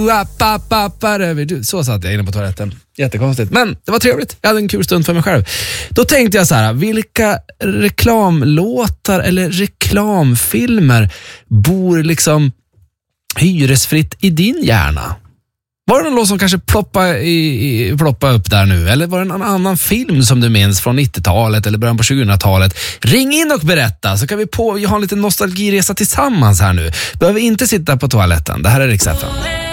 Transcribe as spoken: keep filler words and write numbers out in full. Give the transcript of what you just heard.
Så satt jag inne på toaletten. Jättekonstigt, men det var trevligt. Jag hade en kul stund för mig själv. Då tänkte jag så här, vilka reklamlåtar eller reklamfilmer bor liksom hyresfritt i din hjärna? Var det någon låt som kanske ploppade, i, ploppade upp där nu? Eller var det en annan film som du minns från nittiotalet eller början på tjugohundratalet? Ring in och berätta, så kan vi på, ha en liten nostalgiresa tillsammans här nu. Behöver inte sitta på toaletten. Det här är Rix F M.